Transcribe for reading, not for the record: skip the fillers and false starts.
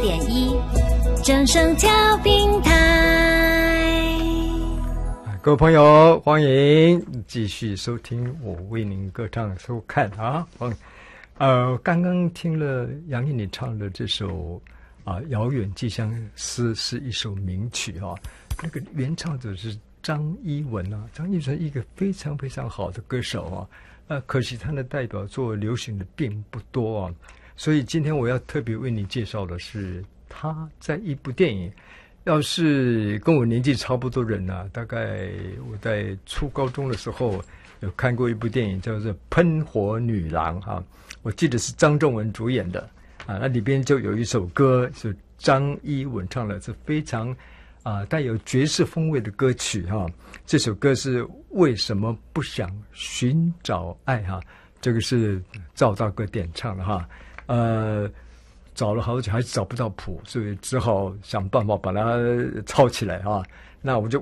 94.1正声调频台。 各位朋友，欢迎继续收听我为您歌唱收看啊。刚刚听了杨燕你唱的这首遥远寄相思是一首名曲啊，那个原唱者是张一文啊，张一文一个非常非常好的歌手啊，可惜他的代表作流行的并不多啊，所以今天我要特别为你介绍的是他在一部电影。要是跟我年纪差不多人啊，大概我在初高中的时候有看过一部电影叫做《喷火女郎》哈，我记得是张仲文主演的啊，那里边就有一首歌是张一文唱的，是非常带有爵士风味的歌曲哈。这首歌是为什么不想寻找爱哈，这个是赵大哥点唱的哈，找了好久还是找不到谱，所以只好想办法把它抄起来啊。那我就